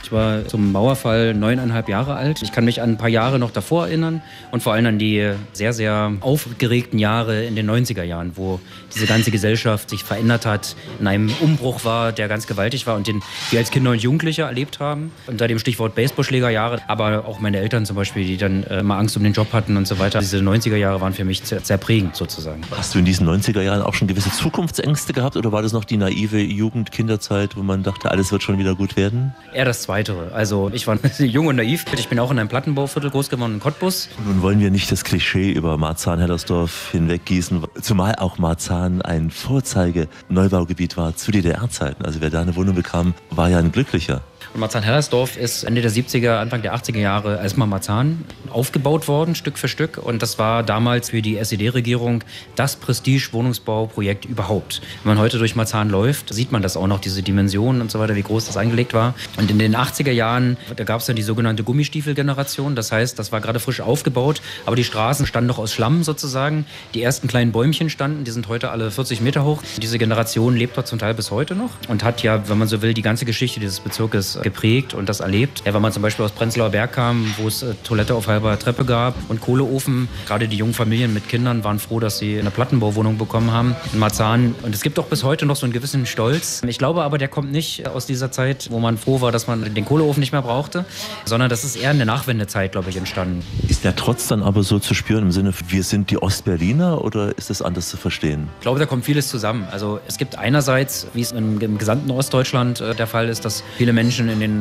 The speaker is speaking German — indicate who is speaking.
Speaker 1: Ich war zum Mauerfall 9,5 Jahre alt. Ich kann mich an ein paar Jahre noch davor erinnern und vor allem an die sehr, sehr aufgeregten Jahre in den 90er Jahren, wo diese ganze Gesellschaft sich verändert hat, in einem Umbruch war, der ganz gewaltig war und den wir als Kinder und Jugendliche erlebt haben. Unter dem Stichwort Baseballschlägerjahre, aber auch meine Eltern zum Beispiel, die dann mal Angst um den Job hatten und so weiter. Diese 90er Jahre waren für mich sehr prägend sozusagen.
Speaker 2: Hast du in diesen 90er Jahren auch schon gewisse Zukunftsängste gehabt oder war das noch die naive Jugend-Kinderzeit, wo man dachte, alles wird schon wieder gut werden?
Speaker 1: Eher das Zweite. Also ich war jung und naiv. Ich bin auch in einem Plattenbauviertel groß geworden, in Cottbus.
Speaker 2: Nun wollen wir nicht das Klischee über Marzahn-Hellersdorf hinweggießen, zumal auch Marzahn ein Vorzeige-Neubaugebiet war zu DDR-Zeiten. Also wer da eine Wohnung bekam, war ja ein Glücklicher.
Speaker 1: Und Marzahn-Hellersdorf ist Ende der 70er, Anfang der 80er Jahre erstmal Marzahn aufgebaut worden, Stück für Stück. Und das war damals für die SED-Regierung das Prestige-Wohnungsbauprojekt überhaupt. Wenn man heute durch Marzahn läuft, sieht man das auch noch, diese Dimensionen und so weiter, wie groß das angelegt war. Und in den 80er Jahren, da gab es dann die sogenannte Gummistiefel-Generation. Das heißt, das war gerade frisch aufgebaut, aber die Straßen standen noch aus Schlamm sozusagen. Die ersten kleinen Bäumchen standen, die sind heute alle 40 Meter hoch. Diese Generation lebt dort zum Teil bis heute noch und hat ja, wenn man so will, die ganze Geschichte dieses Bezirkes geprägt und das erlebt. Ja, wenn man zum Beispiel aus Prenzlauer Berg kam, wo es Toilette auf halber Treppe gab und Kohleofen, gerade die jungen Familien mit Kindern waren froh, dass sie eine Plattenbauwohnung bekommen haben in Marzahn. Und es gibt auch bis heute noch so einen gewissen Stolz. Ich glaube aber, der kommt nicht aus dieser Zeit, wo man froh war, dass man den Kohleofen nicht mehr brauchte, sondern das ist eher in der Nachwendezeit, glaube ich, entstanden.
Speaker 2: Ist der Trotz dann aber so zu spüren im Sinne, wir sind die Ostberliner oder ist das anders zu verstehen?
Speaker 1: Ich glaube, da kommt vieles zusammen. Also es gibt einerseits, wie es im gesamten Ostdeutschland der Fall ist, dass viele Menschen in den